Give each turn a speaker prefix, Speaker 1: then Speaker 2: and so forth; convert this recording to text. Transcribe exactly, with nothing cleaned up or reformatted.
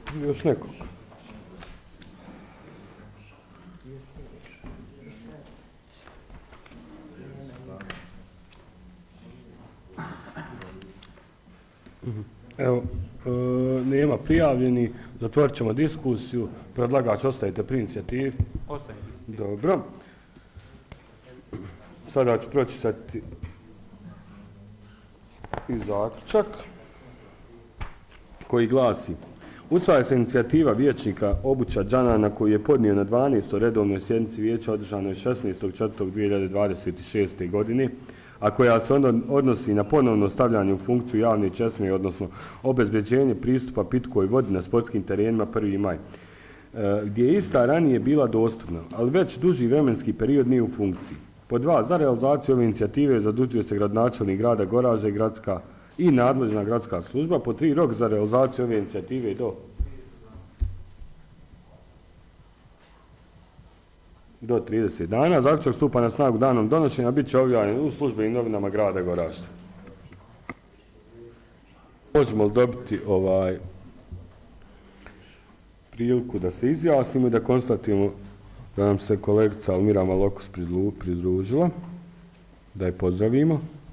Speaker 1: Još nekog. Evo, e, nema prijavljeni, zatvorit ćemo diskusiju, predlagač ostajete pri inicijativi?
Speaker 2: Ostajete.
Speaker 1: Dobro. Sada ću pročitati i zaključak koji glasi: usvaja se inicijativa vijećnika Obuća Džanana koju je podnio na dvanaestoj redovnoj sjednici vijeća održanoj šesnaestog četvrtog dvije hiljade dvadeset šeste. godine, a koja se odnosi na ponovno stavljanje u funkciju javne česme, odnosno obezbeđenje pristupa pitkoj vodi na sportskim terenima prvi maj, gdje je ista ranije bila dostupna, ali već duži vremenski period nije u funkciji. Po dva, za realizaciju ove inicijative zadužuje se gradonačelnik grada Goražde i gradska i nadležna gradska služba. Po tri, rok za realizaciju ove inicijative do do trideset dana. Zaključak stupa na snagu danom donošenja, bit će objavljen u službenim novinama grada Goražde. Možemo li dobiti ovaj priliku da se izjasnimo i da konstatujemo da nam se kolegica Almira Malokus pridružila, da je pozdravimo.